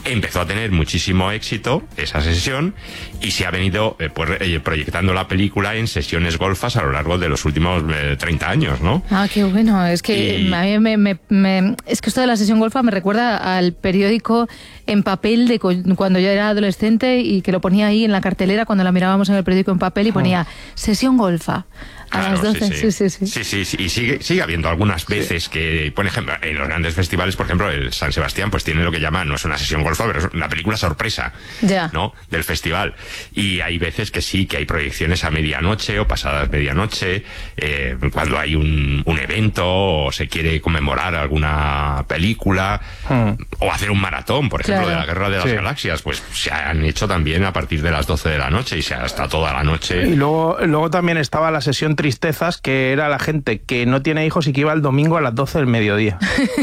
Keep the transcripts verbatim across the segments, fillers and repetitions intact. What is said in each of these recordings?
empezó a tener muchísimo éxito esa sesión y se ha venido eh, pues, eh, proyectando la película en sesiones golfas a lo largo de los últimos eh, treinta años, ¿no? Ah, qué bueno. Es que y... a mí me, me, me, es que esto de la sesión golfa me recuerda al periódico en papel de cuando yo era adolescente y que lo ponía ahí en la cartelera cuando la mirábamos en el periódico en papel y ponía sesión golfa. A Claro, las doce, sí, sí. sí, sí, sí. Sí, sí, sí. Y sigue, sigue habiendo algunas veces sí. que, por ejemplo, en los grandes festivales, por ejemplo, el San Sebastián, pues tiene lo que llama, no es una sesión golfa, pero es una película sorpresa, ya. ¿no? Del festival. Y hay veces que sí, que hay proyecciones a medianoche o pasadas medianoche, eh, cuando hay un, un evento o se quiere conmemorar alguna película, hmm. o hacer un maratón, por ejemplo, claro. de la Guerra de las sí. Galaxias, pues se han hecho también a partir de las doce de la noche y se hasta toda la noche. Y luego, luego también estaba la sesión Tristezas, que era la gente que no tiene hijos y que iba el domingo a las doce del mediodía.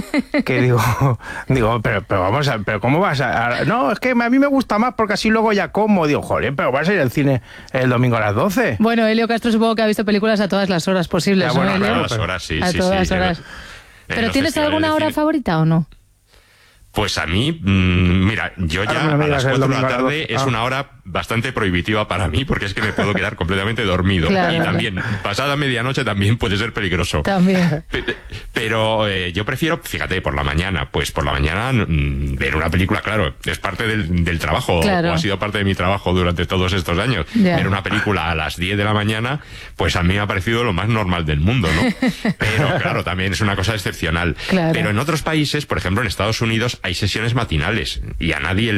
Que digo, digo, pero, pero vamos a, pero ¿cómo vas a, a...? No, es que a mí me gusta más porque así luego ya como. Digo, joder, pero vas a ir al cine el domingo a las doce. Bueno, Elio Castro supongo que ha visto películas a todas las horas posibles, ya, bueno, ¿no, Elio? A todas las horas, sí. A sí, todas sí, las horas. En, ¿Pero en tienes alguna hora cine... favorita o no? Pues a mí, mmm, mira, yo ya no a las cuatro de la tarde ah. es una hora bastante prohibitiva para mí porque es que me puedo quedar completamente dormido. Claro, y claro. también, pasada medianoche también puede ser peligroso. También. Pero eh, yo prefiero, fíjate, por la mañana, pues por la mañana mmm, ver una película, claro, es parte del, del trabajo, claro. o ha sido parte de mi trabajo durante todos estos años. Yeah. Ver una película a las diez de la mañana, pues a mí me ha parecido lo más normal del mundo, ¿no? Pero claro, también es una cosa excepcional. Claro. Pero en otros países, por ejemplo en Estados Unidos, hay sesiones matinales y a nadie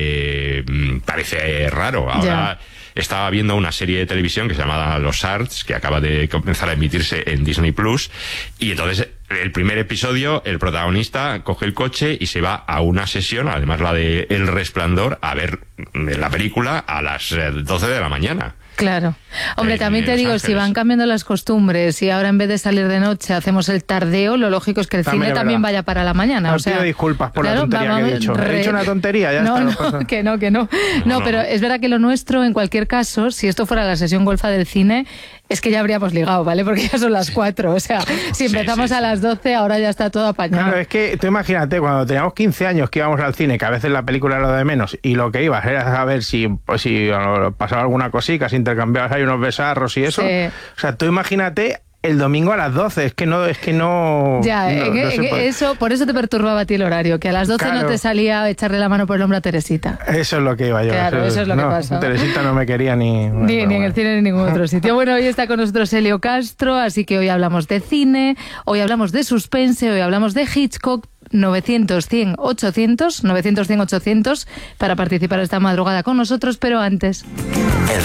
le mmm, parece raro. Ahora yeah. estaba viendo una serie de televisión que se llama Los Arts, que acaba de comenzar a emitirse en Disney Plus, y entonces el primer episodio, el protagonista coge el coche y se va a una sesión, además la de El Resplandor, a ver la película a las doce de la mañana. Claro. Hombre, en, también te en digo, Ángeles. Si van cambiando las costumbres y ahora en vez de salir de noche hacemos el tardeo, lo lógico es que el también cine también vaya para la mañana. No, o sea, pido disculpas por claro, la tontería vamos, que he dicho. Re... He dicho una tontería, ya no, está. No, que no, que no. No, no, no, pero es verdad que lo nuestro, en cualquier caso, si esto fuera la sesión golfa del cine, es que ya habríamos ligado, ¿vale? Porque ya son las cuatro. O sea, si empezamos sí, sí, a las doce, ahora ya está todo apañado. Claro, es que tú imagínate, cuando teníamos quince años que íbamos al cine, que a veces la película era lo de menos, y lo que ibas era a ver si, pues, si pasaba alguna cosita, si intercambiabas ahí unos besarros y eso. Sí. O sea, tú imagínate el domingo a las doce, es que no, es que no... Ya, no, que, no se que puede. eso, por eso te perturbaba a ti el horario, que a las doce Claro. no te salía a echarle la mano por el hombro a Teresita. Eso es lo que iba yo. Claro, eso es lo no, que pasa. Teresita no me quería ni... Ni, ni en el cine ni en ningún otro sitio. Bueno, hoy está con nosotros Elio Castro, así que hoy hablamos de cine, hoy hablamos de suspense, hoy hablamos de Hitchcock. novecientos, cien, ochocientos, novecientos, cien, ochocientos para participar esta madrugada con nosotros, pero antes... El